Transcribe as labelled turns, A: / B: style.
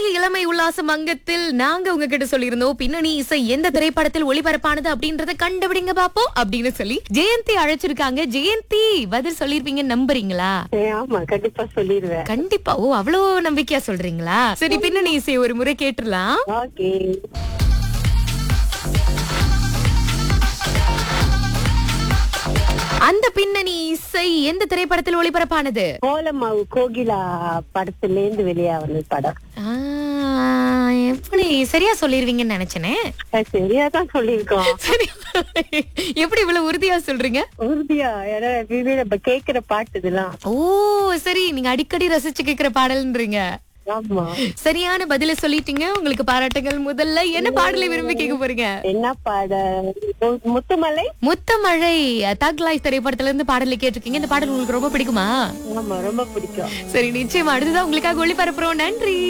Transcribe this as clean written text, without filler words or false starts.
A: இன்றைய இளமை உல்லாசம் அங்கத்தில் நாங்க உங்ககிட்ட சொல்லியிருந்தோம் பின்னணி இசை எந்த திரைப்படத்தில் ஒளிபரப்பானது அப்படின்றத கண்டுபிடிங்க பாப்போம் அப்படின்னு சொல்லி ஜெயந்தி அழைச்சிருக்காங்க. ஜெயந்தி பதில் சொல்லிருப்பீங்க நம்புறீங்களா?
B: ஆமா, கண்டிப்பா சொல்லிடுவேன்.
A: கண்டிப்பா. ஓ, அவ்வளவு நம்பிக்கையா சொல்றீங்களா? சரி, பின்னணி இசை ஒரு முறை கேட்டுடலாம்.
B: ஓகே.
A: அந்த பின்னணி இசை எந்த திரைப்படத்தில் ஒளிபரப்பானது?
B: கோலமாவு கோகிலா படத்துல இருந்து வெளியாவது படம்.
A: எப்படி சரியா சொல்லிருவீங்கன்னு நினைச்சனே.
B: சரியாதான் சொல்லிருக்கோம்.
A: சரி, எப்படி இவ்வளவு உறுதியா சொல்றீங்க?
B: உறுதியா? ஏன்னா நம்ம கேக்குற பாட்டு இதெல்லாம்.
A: ஓ சரி, நீங்க அடிக்கடி ரசிச்சு கேக்குற பாடல்ன்றீங்க.
B: ஆமா,
A: சரியான பதில சொல்லிட்டீங்க. உங்களுக்கு பாராட்டுகள். முதல்ல என்ன பாடலை விரும்பி கேட்க போறீங்க?
B: என்ன பாடல்? முத்துமலை.
A: முத்தமழை தக் லைஃப் திரைப்படத்துல இருந்து பாடலை கேட்டிருக்கீங்க. இந்த பாடல் உங்களுக்கு ரொம்ப பிடிக்குமா?
B: ஆமா, ரொம்ப பிடிக்கும்.
A: சரி, நிச்சயமா அடுத்ததான் உங்களுக்காக ஒளிபரப்புறோம். நன்றி.